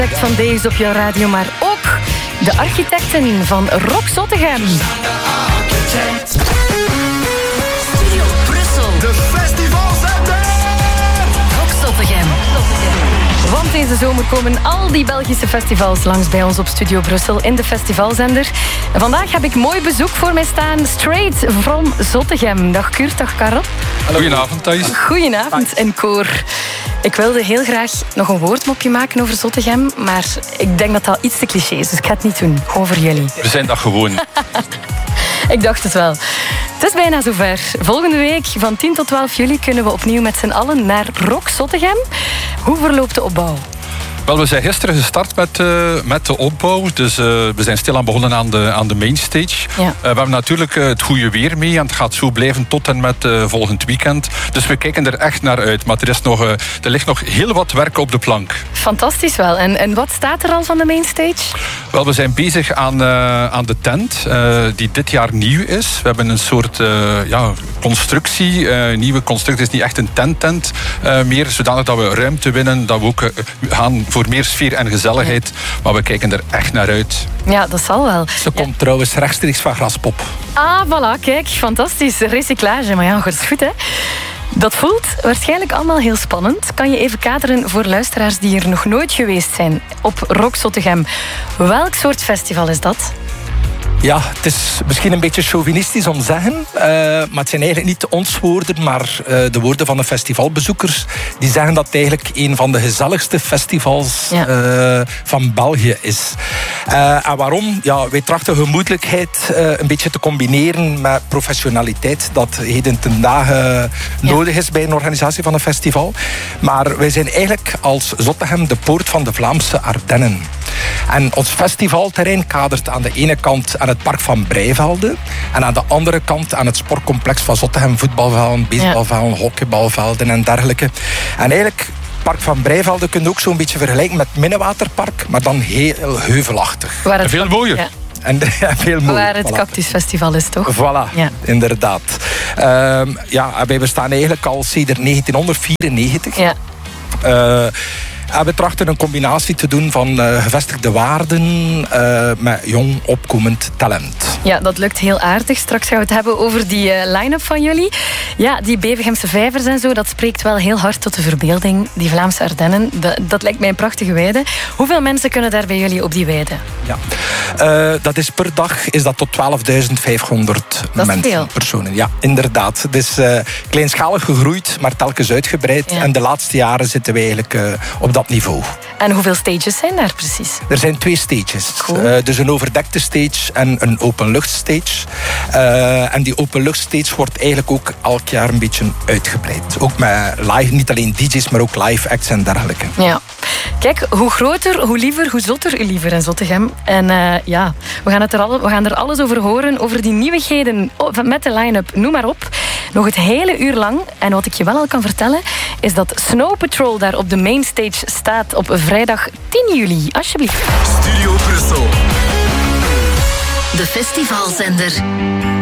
Van deze op jouw radio, maar ook de architecten van Rock Zottegem. Studio Brussel. De festivalzender. Rock Zottegem. Want deze zomer komen al die Belgische festivals langs bij ons op Studio Brussel in de festivalzender. En vandaag heb ik mooi bezoek voor mij staan. Straight from Zottegem. Dag Kurt, dag Karel. Goedenavond Thijs. Goedenavond in koor. Ik wilde heel graag nog een woordmopje maken over Zottegem, maar ik denk dat dat iets te cliché is, dus ik ga het niet doen. Gewoon voor jullie. We zijn dat gewoon. Ik dacht het wel. Het is bijna zover. Volgende week van 10 tot 12 juli kunnen we opnieuw met z'n allen naar Rock Zottegem. Hoe verloopt de opbouw? Wel, we zijn gisteren gestart met de opbouw. Dus we zijn stilaan begonnen aan de mainstage. Ja. We hebben natuurlijk het goede weer mee. En het gaat zo blijven tot en met volgend weekend. Dus we kijken er echt naar uit. Maar er ligt nog heel wat werk op de plank. Fantastisch wel. En wat staat er al van de mainstage? Wel, we zijn bezig aan de tent. Die dit jaar nieuw is. We hebben een soort constructie. Nieuwe constructie. Het is niet echt een tent meer. Zodanig dat we ruimte winnen. Dat we ook gaan voor meer sfeer en gezelligheid. Maar we kijken er echt naar uit. Ja, dat zal wel. Ze komt trouwens rechtstreeks van Graspop. Ah, voilà, kijk, fantastisch. Recyclage, maar ja, dat is goed, hè. Dat voelt waarschijnlijk allemaal heel spannend. Kan je even kaderen voor luisteraars die er nog nooit geweest zijn op Rock Zottegem? Welk soort festival is dat? Ja, het is misschien een beetje chauvinistisch om te zeggen, maar het zijn eigenlijk niet ons woorden, maar de woorden van de festivalbezoekers. Die zeggen dat het eigenlijk een van de gezelligste festivals van België is. En waarom? Ja, wij trachten gemoedelijkheid een beetje te combineren met professionaliteit, dat heden ten dagen nodig is bij een organisatie van een festival. Maar wij zijn eigenlijk als Zottegem de poort van de Vlaamse Ardennen. En ons festivalterrein kadert aan de ene kant aan het park van Breivelde en aan de andere kant aan het sportcomplex van Zottegem, voetbalvelden, baseballvelden, hockeybalvelden en dergelijke. En eigenlijk, park van Breivelde kun je ook zo'n beetje vergelijken met Minnewaterpark, maar dan heel heuvelachtig. Veel mooier. Ja. En veel mooier. Waar het Cactusfestival is, toch? Voilà, inderdaad. Wij bestaan eigenlijk al sinds 1994. Ja. En we trachten een combinatie te doen van gevestigde waarden met jong opkomend talent. Ja, dat lukt heel aardig. Straks gaan we het hebben over die line-up van jullie. Ja, die Bevegemse vijvers en zo, dat spreekt wel heel hard tot de verbeelding. Die Vlaamse Ardennen, dat lijkt mij een prachtige weide. Hoeveel mensen kunnen daar bij jullie op die weide? Ja, dat is per dag is dat tot 12.500 mensen, personen. Ja, inderdaad. Het is kleinschalig gegroeid, maar telkens uitgebreid. Ja. En de laatste jaren zitten we eigenlijk op dat niveau. En hoeveel stages zijn daar precies? Er zijn 2 stages. Cool. Dus een overdekte stage en een openluchtstage. En die openluchtstage wordt eigenlijk ook elk jaar een beetje uitgebreid. Ook met live, niet alleen DJ's, maar ook live acts en dergelijke. Ja. Kijk, hoe groter, hoe liever, hoe zotter u liever in Zottegem. En we gaan er alles over horen, over die nieuwigheden met de line-up, noem maar op. Nog het hele uur lang. En wat ik je wel al kan vertellen, is dat Snow Patrol daar op de mainstage staat op vrijdag 10 juli. Alsjeblieft. Studio Brussel. De festivalzender.